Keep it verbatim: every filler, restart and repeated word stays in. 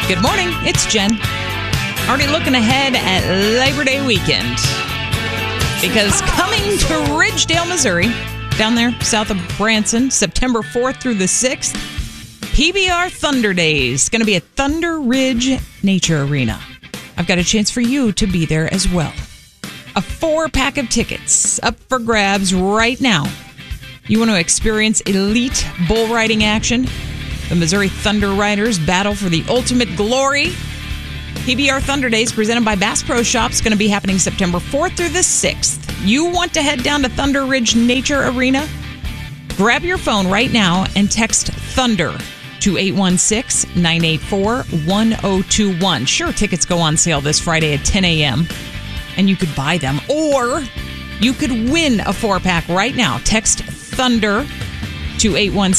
Good morning, it's Jen. Already looking ahead at Labor Day weekend. Because coming to Ridgedale, Missouri, down there south of Branson, September fourth through the sixth, P B R Thunder Days. Going to be at Thunder Ridge Nature Arena. I've got a chance for you to be there as well. A four-pack of tickets up for grabs right now. You want to experience elite bull riding action? The Missouri Thunder Riders battle for the ultimate glory. P B R Thunder Days, presented by Bass Pro Shops, going to be happening September fourth through the sixth. You want to head down to Thunder Ridge Nature Arena? Grab your phone right now and text THUNDER to eight one six, nine eight four, one zero two one. Sure, tickets go on sale this Friday at ten a.m., and you could buy them, or you could win a four-pack right now. Text THUNDER to eight one